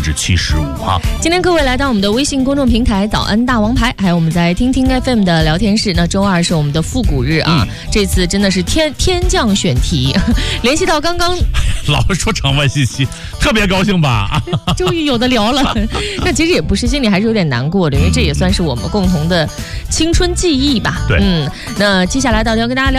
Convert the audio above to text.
75哈。 今天各位来到我们的微信公众平台早安大王牌，还有我们在听听 FM 的聊天室。那周二是我们的复古日啊，这次真的是天降选题，联系到刚刚老说场外信息，特别高兴吧？ 终于有的聊了。但其实也不是，心里还是有点难过的，因为这也算是我们共同的青春记忆吧。 对， 那接下来到底要跟大家聊